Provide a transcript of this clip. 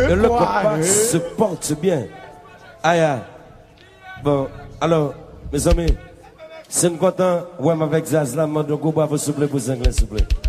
le combat se porte bien. Aïe. Bon, alors, mes amis, c'est content, ouais, avec Zaz, là, mande un gros bravo, s'il vous plaît, pour Zinglin, s'il vous plaît.